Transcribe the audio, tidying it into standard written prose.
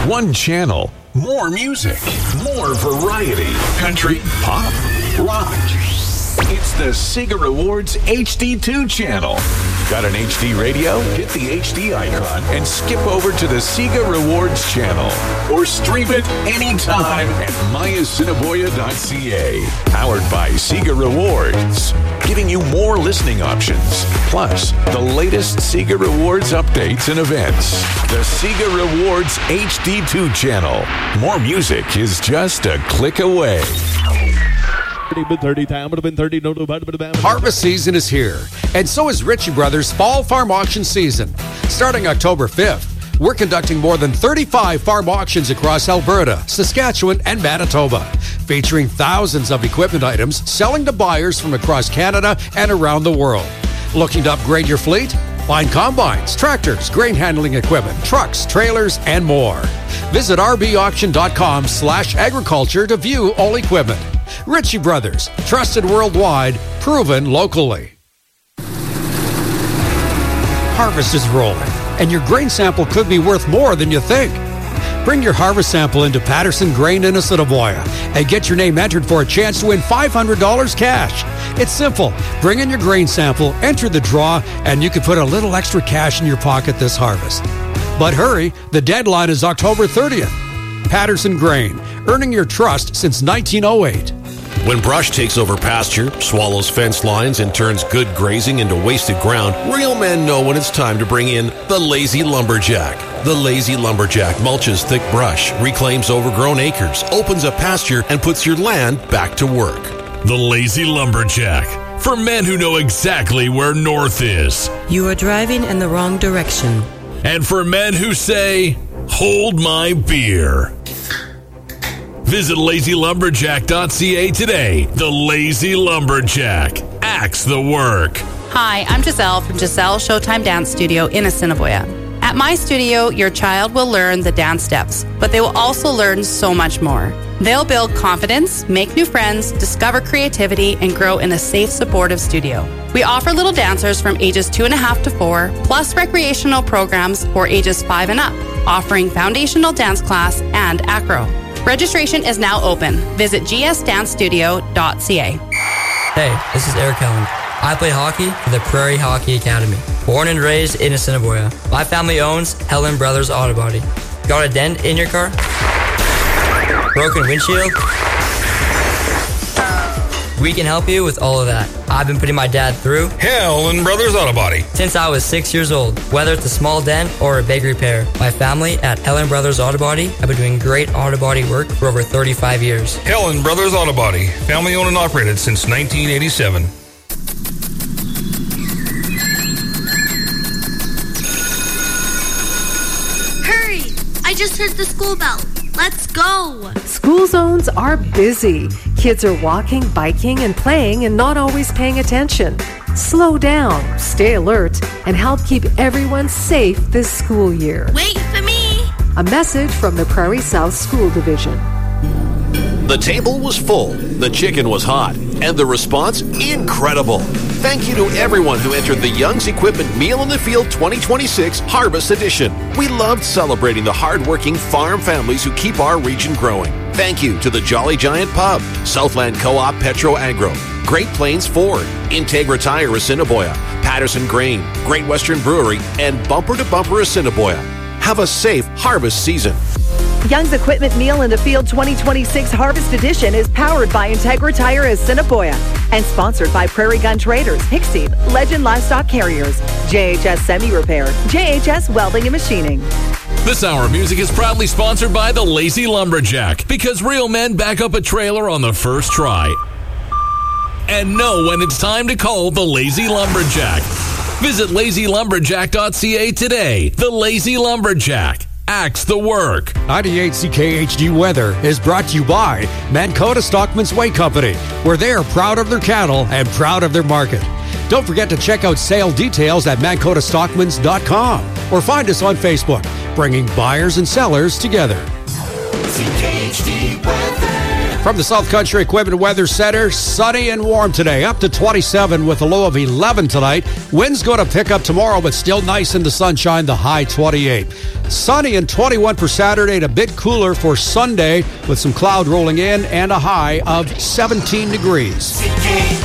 One channel, more music, more variety. Country, pop, rock. It's the Sega Rewards HD2 channel. Got an HD radio? Hit the HD icon and skip over to the Sega Rewards channel. Or stream it anytime at mayacinnaboya.ca. Powered by Sega Rewards. Giving you more listening options. Plus, the latest Sega Rewards updates and events. The Sega Rewards HD2 channel. More music is just a click away. Harvest season is here, and so is Ritchie Brothers' Fall Farm Auction season. Starting October 5th, we're conducting more than 35 farm auctions across Alberta, Saskatchewan, and Manitoba, featuring thousands of equipment items selling to buyers from across Canada and around the world. Looking to upgrade your fleet? Find combines, tractors, grain handling equipment, trucks, trailers, and more. Visit rbauction.com/agriculture to view all equipment. Ritchie Brothers, trusted worldwide, proven locally. Harvest is rolling, and your grain sample could be worth more than you think. Bring your harvest sample into Patterson Grain in Assiniboia and get your name entered for a chance to win $500 cash. It's simple. Bring in your grain sample, enter the draw, and you can put a little extra cash in your pocket this harvest. But hurry, the deadline is October 30th. Patterson Grain, earning your trust since 1908. When brush takes over pasture, swallows fence lines, and turns good grazing into wasted ground, real men know when it's time to bring in the Lazy Lumberjack. The Lazy Lumberjack mulches thick brush, reclaims overgrown acres, opens up pasture, and puts your land back to work. The Lazy Lumberjack. For men who know exactly where north is. You are driving in the wrong direction. And for men who say, hold my beer. Visit lazylumberjack.ca today. The Lazy Lumberjack. Axe the work. Hi, I'm Giselle from Giselle Showtime Dance Studio in Assiniboia. At my studio, your child will learn the dance steps, but they will also learn so much more. They'll build confidence, make new friends, discover creativity, and grow in a safe, supportive studio. We offer little dancers from ages 2.5 to 4, plus recreational programs for ages 5 and up, offering foundational dance class and acro. Registration is now open. Visit gsdancestudio.ca. Hey, this is Eric Helland. I play hockey for the Prairie Hockey Academy. Born and raised in Assiniboia. My family owns Helen Brothers Auto Body. Got a dent in your car? Broken windshield? We can help you with all of that. I've been putting my dad through Helen Brothers Auto Body since I was 6 years old. Whether it's a small dent or a big repair, my family at Helen Brothers Auto Body have been doing great auto body work for over 35 years. Helen Brothers Auto Body, family owned and operated since 1987. Hurry! I just heard the school bell. Let's go! School zones are busy. Kids are walking, biking, and playing and not always paying attention. Slow down, stay alert, and help keep everyone safe this school year. Wait for me! A message from the Prairie South School Division. The table was full, the chicken was hot, and the response incredible. Thank you to everyone who entered the Young's Equipment Meal in the Field 2026 Harvest Edition. We loved celebrating the hardworking farm families who keep our region growing. Thank you to the Jolly Giant Pub, Southland Co-op Petro Agro, Great Plains Ford, Integra Tire Assiniboia, Patterson Grain, Great Western Brewery, and Bumper to Bumper Assiniboia. Have a safe harvest season. Young's Equipment Meal in the Field 2026 Harvest Edition is powered by Integra Tire Assiniboia and sponsored by Prairie Gun Traders, Hickseed, Legend Livestock Carriers, JHS Semi Repair, JHS Welding and Machining. This hour of music is proudly sponsored by the Lazy Lumberjack, because real men back up a trailer on the first try and know when it's time to call the Lazy Lumberjack. Visit lazylumberjack.ca today. The Lazy Lumberjack. Axe the work. 98 CKHD Weather is brought to you by Mankota Stockman's Way Company, where they are proud of their cattle and proud of their market. Don't forget to check out sale details at mankotastockmans.com or find us on Facebook, bringing buyers and sellers together. CKHD Weather. From the South Country Equipment Weather Center, sunny and warm today, up to 27 with a low of 11 tonight. Winds going to pick up tomorrow, but still nice in the sunshine, the high 28. Sunny and 21 for Saturday and a bit cooler for Sunday with some cloud rolling in and a high of 17 degrees.